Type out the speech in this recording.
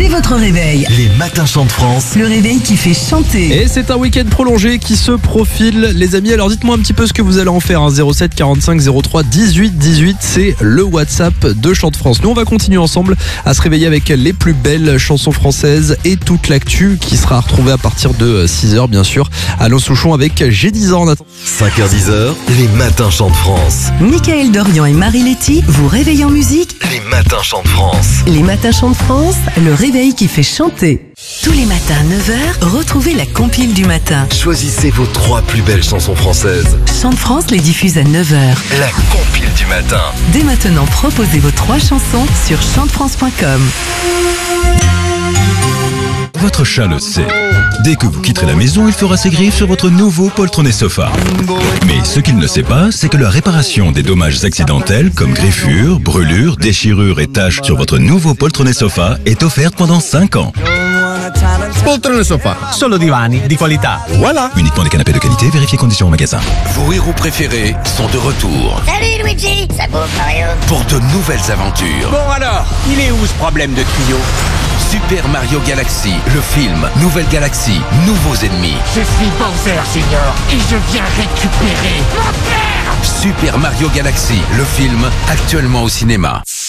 votre réveil. Les matins chantent France. Le réveil qui fait chanter. Et c'est un week-end prolongé qui se profile, les amis. Alors dites-moi un petit peu ce que vous allez en faire. 07 45 03 18 18, c'est le WhatsApp de Chante France. Nous, on va continuer ensemble à se réveiller avec les plus belles chansons françaises et toute l'actu qui sera retrouvée à partir de 6h, bien sûr. Alain Souchon avec J'ai 10 ans. 5h-10h, les matins chantent France. Mickaël Dorian et Marie Letty vous réveillent en musique. Les matins chantent France. Les matins chantent France, le réveil qui fait chanter. Tous les matins à 9h, retrouvez la compile du matin. Choisissez vos 3 plus belles chansons françaises. Chante France les diffuse à 9h. La compile du matin. Dès maintenant, proposez vos 3 chansons sur chantefrance.com. Votre chat le sait. Dès que vous quitterez la maison, il fera ses griffes sur votre nouveau poltronné sofa. Mais ce qu'il ne sait pas, c'est que la réparation des dommages accidentels comme griffures, brûlures, déchirures et taches sur votre nouveau poltronné sofa est offerte pendant 5 ans. Poltrone sofa, solo divani di qualità. Voilà. Uniquement des canapés de qualité, vérifiez conditions au magasin. Vos héros préférés sont de retour Salut Luigi, ça bouffe Mario. pour de nouvelles aventures. Bon alors, il est où ce problème de tuyau? Super Mario Galaxy, le film, Nouvelle Galaxie, nouveaux ennemis. Je suis Bowser Junior et je viens récupérer mon père. Super Mario Galaxy, le film, actuellement au cinéma.